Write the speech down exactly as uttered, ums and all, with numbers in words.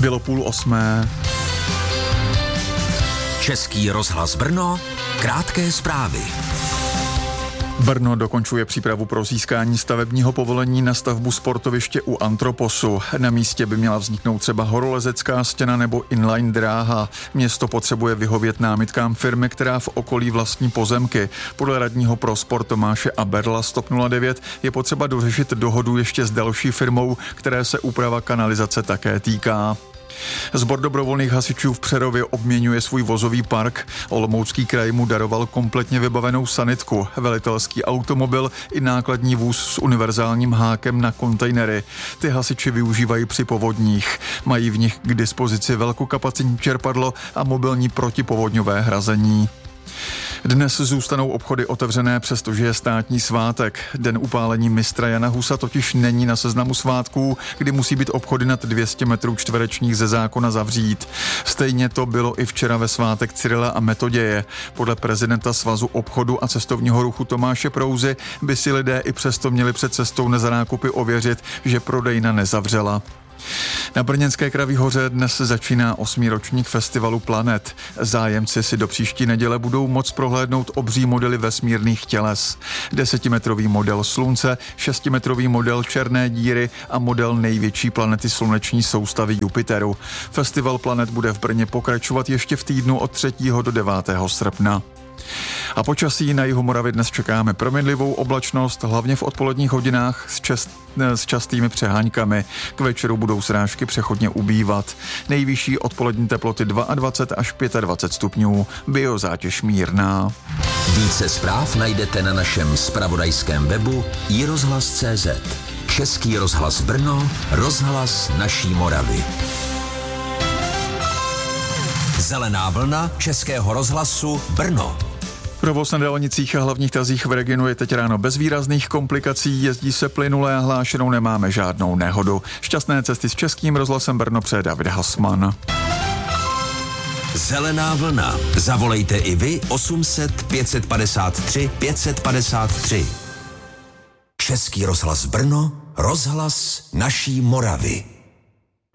Bylo půl osmé. Český rozhlas Brno, krátké zprávy. Brno dokončuje přípravu pro získání stavebního povolení na stavbu sportoviště u Antroposu. Na místě by měla vzniknout třeba horolezecká stěna nebo inline dráha. Město potřebuje vyhovět námitkám firmy, která v okolí vlastní pozemky. Podle radního pro sport Tomáše Aberla z TOP nula devět je potřeba dořešit dohodu ještě s další firmou, které se úprava kanalizace také týká. Sbor dobrovolných hasičů v Přerově obměňuje svůj vozový park. Olomoucký kraj mu daroval kompletně vybavenou sanitku, velitelský automobil i nákladní vůz s univerzálním hákem na kontejnery. Ty hasiči využívají při povodních. Mají v nich k dispozici velkokapacitní čerpadlo a mobilní protipovodňové hrazení. Dnes zůstanou obchody otevřené, přestože je státní svátek. Den upálení mistra Jana Husa totiž není na seznamu svátků, kdy musí být obchody nad dvě stě metrů čtverečních ze zákona zavřít. Stejně to bylo i včera ve svátek Cyrila a Metoděje. Podle prezidenta Svazu obchodu a cestovního ruchu Tomáše Prouzy by si lidé i přesto měli před cestou na nákupy ověřit, že prodejna nezavřela. Na brněnské Kraví hoře dnes začíná osmý ročník festivalu Planet. Zájemci si do příští neděle budou moct prohlédnout obří modely vesmírných těles. Desetimetrový model Slunce, šestimetrový model černé díry a model největší planety sluneční soustavy Jupiteru. Festival Planet bude v Brně pokračovat ještě v týdnu od třetího do devátého srpna. A počasí na jihu Moravy dnes čekáme proměnlivou oblačnost, hlavně v odpoledních hodinách s, čest, s častými přeháňkami. K večeru budou srážky přechodně ubývat. Nejvyšší odpolední teploty dvacet dva až dvacet pět stupňů, biozátěž mírná. Více zpráv najdete na našem zpravodajském webu i rozhlas tečka cé zet. Český rozhlas Brno, rozhlas naší Moravy. Zelená vlna Českého rozhlasu Brno. Provoz na dálnicích a hlavních tazích v regionu je teď ráno bez výrazných komplikací, jezdí se plynule a hlášenou nemáme žádnou nehodu. Šťastné cesty s Českým rozhlasem Brno přeje David Hasman. Zelená vlna. Zavolejte i vy osm set pět padesát tři pět padesát tři. Český rozhlas Brno, rozhlas naší Moravy.